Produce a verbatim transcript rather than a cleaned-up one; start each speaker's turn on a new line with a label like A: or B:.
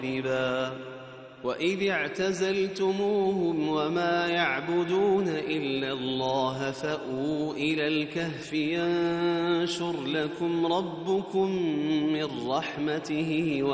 A: كذبا وإذ اعتزلتموهم وما يعبدون إلا الله فأووا إلى الكهف ينشر لكم ربكم من رحمته